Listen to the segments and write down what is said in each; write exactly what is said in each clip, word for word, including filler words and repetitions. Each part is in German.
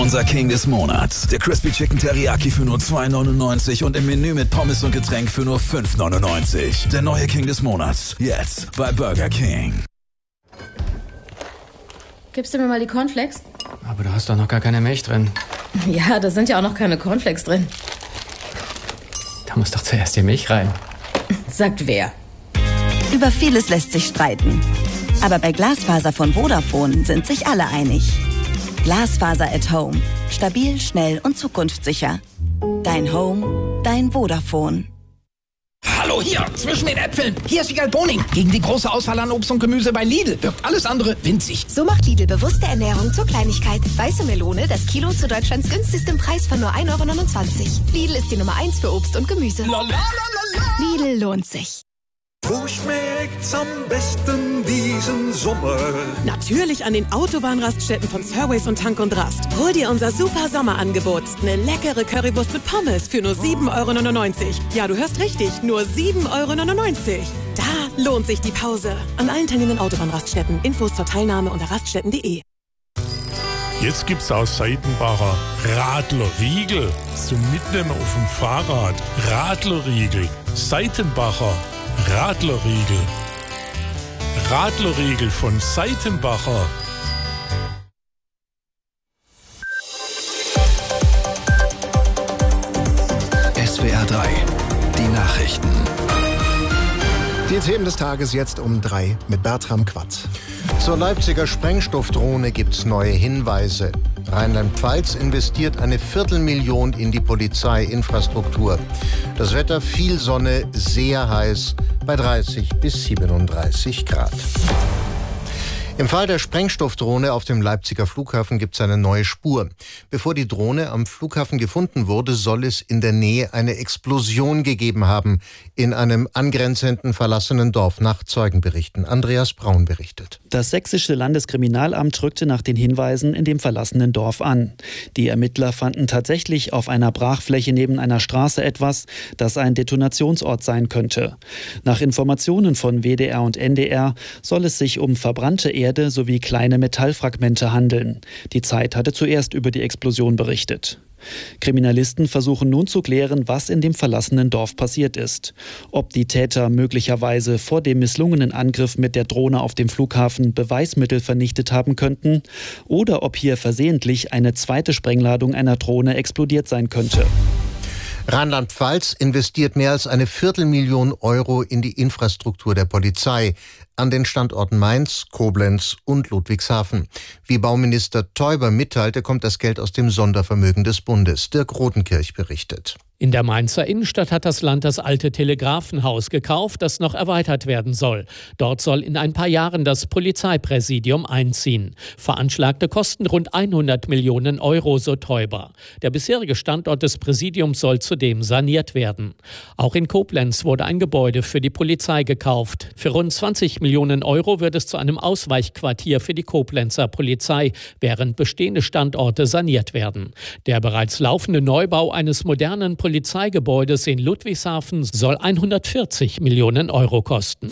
Unser King des Monats. Der Crispy Chicken Teriyaki für nur zwei neunundneunzig und im Menü mit Pommes und Getränk für nur fünf neunundneunzig. Der neue King des Monats. Jetzt bei Burger King. Gibst du mir mal die Cornflakes? Aber du hast doch noch gar keine Milch drin. Ja, da sind ja auch noch keine Cornflakes drin. Da muss doch zuerst die Milch rein. Sagt wer? Über vieles lässt sich streiten. Aber bei Glasfaser von Vodafone sind sich alle einig. Glasfaser at Home. Stabil, schnell und zukunftssicher. Dein Home, dein Vodafone. Hallo hier, zwischen den Äpfeln. Hier ist Wiegald Boning. Gegen die große Auswahl an Obst und Gemüse bei Lidl wirkt alles andere winzig. So macht Lidl bewusste Ernährung zur Kleinigkeit. Weiße Melone, das Kilo zu Deutschlands günstigstem Preis von nur ein Euro neunundzwanzig. Lidl ist die Nummer eins für Obst und Gemüse. Lidl lohnt sich. Wo schmeckt's am besten diesen Sommer? Natürlich an den Autobahnraststätten von Fairways und Tank und Rast. Hol dir unser super Sommerangebot. Eine leckere Currywurst mit Pommes für nur sieben Euro neunundneunzig. Ja, du hörst richtig, nur sieben Euro neunundneunzig. Da lohnt sich die Pause. An allen teilnehmenden Autobahnraststätten. Infos zur Teilnahme unter raststätten punkt de. Jetzt gibt's aus Seitenbacher Radlerriegel zum Mitnehmen auf dem Fahrrad. Radlerriegel. Seitenbacher Radlerriegel. Radlerriegel von Seitenbacher. S W R drei, die Nachrichten. Die Themen des Tages jetzt um drei mit Bertram Quatz. Zur Leipziger Sprengstoffdrohne gibt's neue Hinweise. Rheinland-Pfalz investiert eine Viertelmillion in die Polizeiinfrastruktur. Das Wetter viel Sonne, sehr heiß bei dreißig bis siebenunddreißig Grad. Im Fall der Sprengstoffdrohne auf dem Leipziger Flughafen gibt es eine neue Spur. Bevor die Drohne am Flughafen gefunden wurde, soll es in der Nähe eine Explosion gegeben haben. In einem angrenzenden verlassenen Dorf nach Zeugenberichten. Andreas Braun berichtet. Das sächsische Landeskriminalamt rückte nach den Hinweisen in dem verlassenen Dorf an. Die Ermittler fanden tatsächlich auf einer Brachfläche neben einer Straße etwas, das ein Detonationsort sein könnte. Nach Informationen von W D R und N D R soll es sich um verbrannte Erde sowie kleine Metallfragmente handeln. Die Zeit hatte zuerst über die Explosion berichtet. Kriminalisten versuchen nun zu klären, was in dem verlassenen Dorf passiert ist. Ob die Täter möglicherweise vor dem misslungenen Angriff mit der Drohne auf dem Flughafen Beweismittel vernichtet haben könnten oder ob hier versehentlich eine zweite Sprengladung einer Drohne explodiert sein könnte. Rheinland-Pfalz investiert mehr als eine Viertelmillion Euro in die Infrastruktur der Polizei an den Standorten Mainz, Koblenz und Ludwigshafen. Wie Bauminister Teuber mitteilte, kommt das Geld aus dem Sondervermögen des Bundes. Dirk Rodenkirch berichtet. In der Mainzer Innenstadt hat das Land das alte Telegrafenhaus gekauft, das noch erweitert werden soll. Dort soll in ein paar Jahren das Polizeipräsidium einziehen. Veranschlagte Kosten rund hundert Millionen Euro, so Teuber. Der bisherige Standort des Präsidiums soll zudem saniert werden. Auch in Koblenz wurde ein Gebäude für die Polizei gekauft. Für rund zwanzig Millionen Euro wird es zu einem Ausweichquartier für die Koblenzer Polizei, während bestehende Standorte saniert werden. Der bereits laufende Neubau eines modernen Polizeigebäudes in Ludwigshafen soll hundertvierzig Millionen Euro kosten.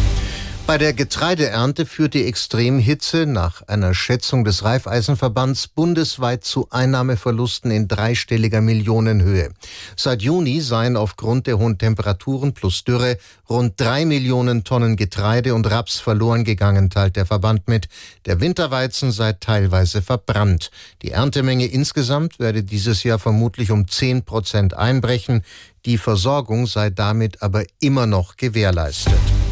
Bei der Getreideernte führt die Extremhitze nach einer Schätzung des Raiffeisenverbands bundesweit zu Einnahmeverlusten in dreistelliger Millionenhöhe. Seit Juni seien aufgrund der hohen Temperaturen plus Dürre rund drei Millionen Tonnen Getreide und Raps verloren gegangen, teilt der Verband mit. Der Winterweizen sei teilweise verbrannt. Die Erntemenge insgesamt werde dieses Jahr vermutlich um zehn Prozent einbrechen. Die Versorgung sei damit aber immer noch gewährleistet.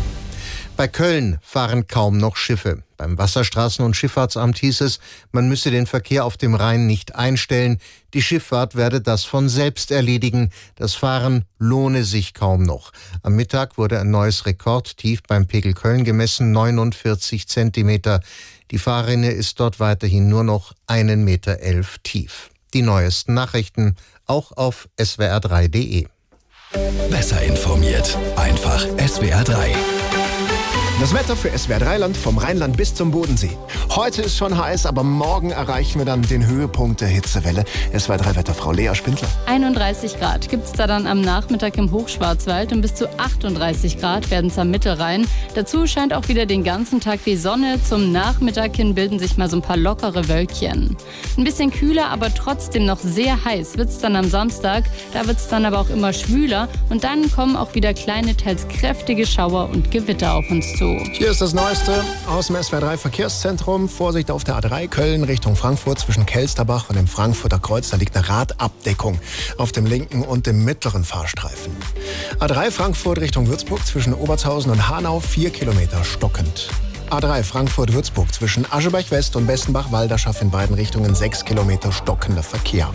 Bei Köln fahren kaum noch Schiffe. Beim Wasserstraßen- und Schifffahrtsamt hieß es, man müsse den Verkehr auf dem Rhein nicht einstellen. Die Schifffahrt werde das von selbst erledigen. Das Fahren lohne sich kaum noch. Am Mittag wurde ein neues Rekordtief beim Pegel Köln gemessen, neunundvierzig Zentimeter. Die Fahrrinne ist dort weiterhin nur noch einen Meter elf tief. Die neuesten Nachrichten auch auf S W R drei punkt de. Besser informiert, einfach S W R drei. Das Wetter für S W R drei Land vom Rheinland bis zum Bodensee. Heute ist schon heiß, aber morgen erreichen wir dann den Höhepunkt der Hitzewelle. S W R drei Wetterfrau Lea Spindler. einunddreißig Grad gibt es da dann am Nachmittag im Hochschwarzwald und bis zu achtunddreißig Grad werden es am Mittelrhein. Dazu scheint auch wieder den ganzen Tag die Sonne. Zum Nachmittag hin bilden sich mal so ein paar lockere Wölkchen. Ein bisschen kühler, aber trotzdem noch sehr heiß wird es dann am Samstag. Da wird es dann aber auch immer schwüler und dann kommen auch wieder kleine, teils kräftige Schauer und Gewitter auf uns zu. Hier ist das Neueste aus dem S W R drei Verkehrszentrum. Vorsicht auf der A drei Köln Richtung Frankfurt zwischen Kelsterbach und dem Frankfurter Kreuz. Da liegt eine Radabdeckung auf dem linken und dem mittleren Fahrstreifen. A drei Frankfurt Richtung Würzburg zwischen Obertshausen und Hanau vier Kilometer stockend. A drei Frankfurt-Würzburg zwischen Ascheberg West und Bestenbach-Walderschaff in beiden Richtungen sechs Kilometer stockender Verkehr.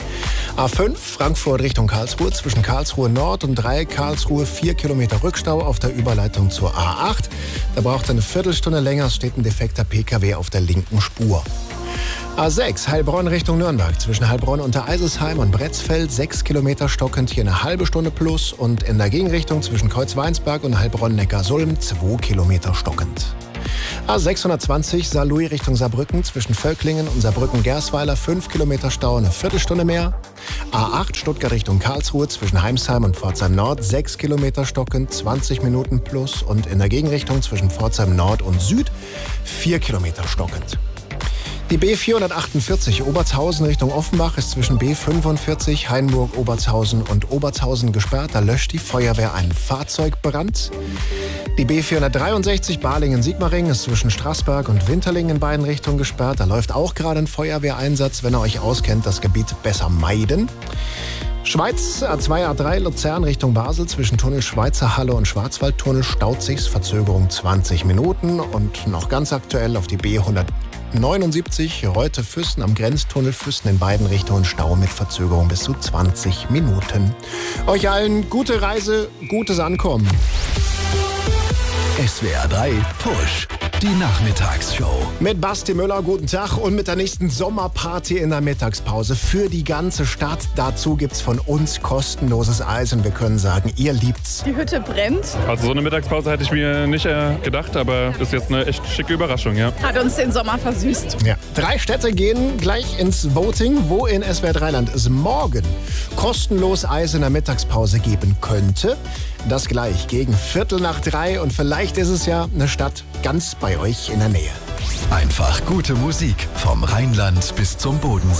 A fünf Frankfurt Richtung Karlsruhe zwischen Karlsruhe Nord und Dreieck Karlsruhe vier Kilometer Rückstau auf der Überleitung zur A acht. Da braucht eine Viertelstunde länger, es steht ein defekter P K W auf der linken Spur. A sechs Heilbronn Richtung Nürnberg zwischen Heilbronn unter Eisesheim und Bretzfeld sechs Kilometer stockend, hier eine halbe Stunde plus und in der Gegenrichtung zwischen Kreuzweinsberg und Heilbronn-Neckarsulm zwei Kilometer stockend. A sechshundertzwanzig Saarlouis Richtung Saarbrücken zwischen Völklingen und Saarbrücken-Gersweiler fünf Kilometer Stau, eine Viertelstunde mehr. A acht Stuttgart Richtung Karlsruhe zwischen Heimsheim und Pforzheim Nord sechs Kilometer stockend, zwanzig Minuten plus und in der Gegenrichtung zwischen Pforzheim Nord und Süd vier Kilometer stockend. Die B vierhundertachtundvierzig Obertshausen Richtung Offenbach ist zwischen B fünfundvierzig Hainburg-Obertshausen und Obertshausen gesperrt. Da löscht die Feuerwehr einen Fahrzeugbrand. Die B vierhundertdreiundsechzig Balingen-Sigmaringen ist zwischen Straßberg und Winterling in beiden Richtungen gesperrt. Da läuft auch gerade ein Feuerwehreinsatz. Wenn ihr euch auskennt, das Gebiet besser meiden. Schweiz A zwei A drei Luzern Richtung Basel zwischen Tunnel Schweizer Halle und Schwarzwaldtunnel staut sich's, Verzögerung zwanzig Minuten. Und noch ganz aktuell auf die B hundertneunundsiebzig Reute-Füssen am Grenztunnel Füssen in beiden Richtungen Stau mit Verzögerung bis zu zwanzig Minuten. Euch allen gute Reise, gutes Ankommen. S W R drei Push, die Nachmittagsshow. Mit Basti Müller, guten Tag und mit der nächsten Sommerparty in der Mittagspause für die ganze Stadt. Dazu gibt's von uns kostenloses Eis und wir können sagen, ihr liebt's. Die Hütte brennt. Also so eine Mittagspause hätte ich mir nicht äh, gedacht, aber ist jetzt eine echt schicke Überraschung, ja. Hat uns den Sommer versüßt. Ja. Drei Städte gehen gleich ins Voting, wo in S W R drei Land es morgen kostenlos Eis in der Mittagspause geben könnte. Das gleich gegen Viertel nach drei und vielleicht ist es ja eine Stadt ganz bei euch in der Nähe. Einfach gute Musik vom Rheinland bis zum Bodensee.